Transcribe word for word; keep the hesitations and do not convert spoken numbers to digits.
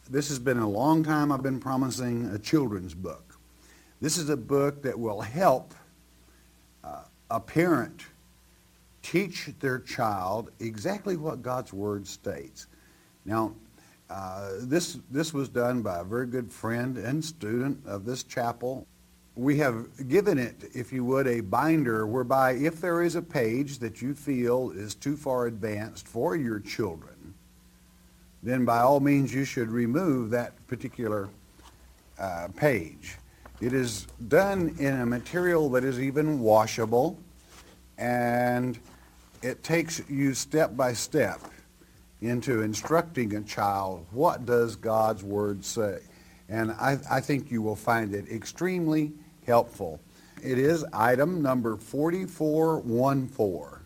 this has been a long time I've been promising a children's book. This is a book that will help uh, a parent teach their child exactly what God's Word states. Now, uh, this, this was done by a very good friend and student of this chapel. We have given it, if you would, a binder whereby if there is a page that you feel is too far advanced for your children, then by all means you should remove that particular uh, page. It is done in a material that is even washable, and it takes you step by step into instructing a child what does God's Word say. And I, I think you will find it extremely helpful. It is item number forty-four fourteen.